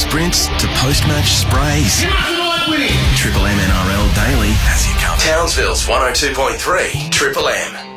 sprints to post-match sprays. Triple M NRL Daily has you covered. Townsville's 102.3 Triple M.